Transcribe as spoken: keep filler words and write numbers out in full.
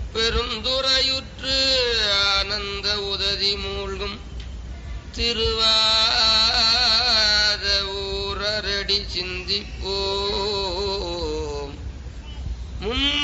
பெருந்துறையுற்று ஆனந்த உதவி மூழ்கும் திருவாத ஊரடி சிந்திப்போம் முன்